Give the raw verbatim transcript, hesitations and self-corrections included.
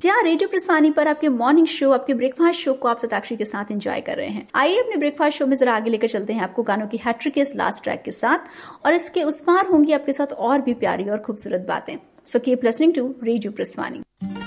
जी हाँ, रेडियो प्रस्थानी पर आपके मॉर्निंग शो, आपके ब्रेकफास्ट शो को आप सताक्षरी के साथ एंजॉय कर रहे हैं। आइए अपने ब्रेकफास्ट शो में जरा आगे लेकर चलते हैं आपको गानों की हैट्रिक के इस लास्ट ट्रैक के साथ, और इसके उस पार होंगी आपके साथ और भी प्यारी और खूबसूरत बातें। So keep listening to radio प्रस्थानी।